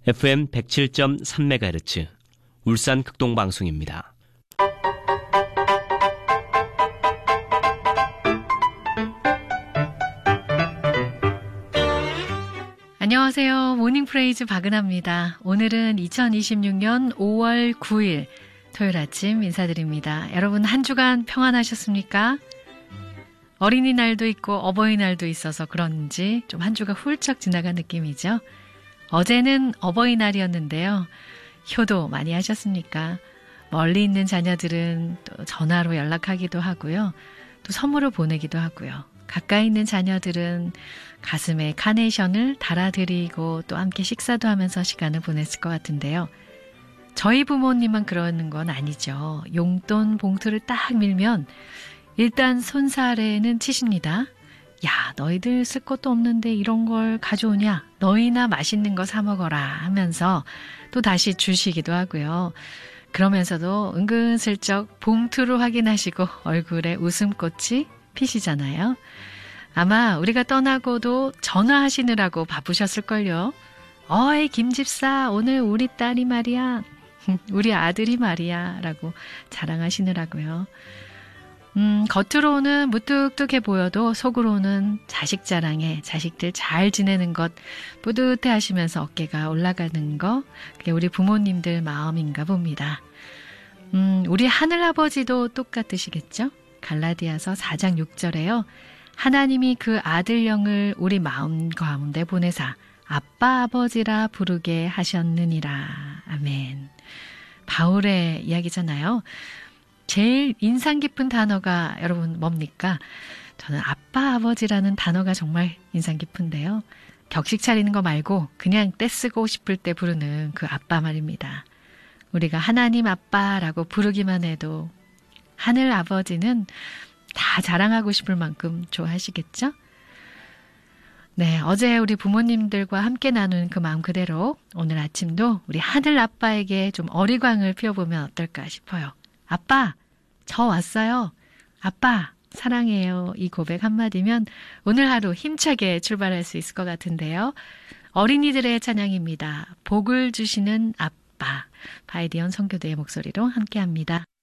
FM 107.3MHz 울산 극동방송입니다. 안녕하세요. 모닝프레이즈 박은하입니다. 오늘은 2026년 5월 9일 토요일 아침 인사드립니다. 여러분 한 주간 평안하셨습니까? 어린이날도 있고 어버이날도 있어서 그런지 좀 한 주가 훌쩍 지나간 느낌이죠. 어제는 어버이날이었는데요. 효도 많이 하셨습니까? 멀리 있는 자녀들은 또 전화로 연락하기도 하고요. 또 선물을 보내기도 하고요. 가까이 있는 자녀들은 가슴에 카네이션을 달아드리고 또 함께 식사도 하면서 시간을 보냈을 것 같은데요. 저희 부모님만 그러는 건 아니죠. 용돈 봉투를 딱 밀면 일단 손살에는 치십니다. 야, 너희들 쓸 것도 없는데 이런 걸 가져오냐? 너희나 맛있는 거 사 먹어라 하면서 또 다시 주시기도 하고요. 그러면서도 은근슬쩍 봉투를 확인하시고 얼굴에 웃음꽃이 피시잖아요. 아마 우리가 떠나고도 전화하시느라고 바쁘셨을걸요. 어이 김집사 오늘 우리 딸이 말이야. 우리 아들이 말이야 라고 자랑하시느라고요. 겉으로는 무뚝뚝해 보여도 속으로는 자식 자랑에 자식들 잘 지내는 것 뿌듯해 하시면서 어깨가 올라가는 거 그게 우리 부모님들 마음인가 봅니다. 우리 하늘아버지도 똑같으시겠죠? 갈라디아서 4장 6절에요. 하나님이 그 아들령을 우리 마음 가운데 보내사 아빠 아버지라 부르게 하셨느니라. 아멘. 바울의 이야기잖아요. 제일 인상 깊은 단어가 여러분 뭡니까? 저는 아빠 아버지라는 단어가 정말 인상 깊은데요. 격식 차리는 거 말고 그냥 떼쓰고 싶을 때 부르는 그 아빠 말입니다. 우리가 하나님 아빠라고 부르기만 해도 하늘 아버지는 다 자랑하고 싶을 만큼 좋아하시겠죠? 네, 어제 우리 부모님들과 함께 나눈 그 마음 그대로 오늘 아침도 우리 하늘 아빠에게 좀 어리광을 피워보면 어떨까 싶어요. 아빠, 저 왔어요. 아빠, 사랑해요. 이 고백 한마디면 오늘 하루 힘차게 출발할 수 있을 것 같은데요. 어린이들의 찬양입니다. 복을 주시는 아빠. 바이디언 선교대의 목소리로 함께합니다.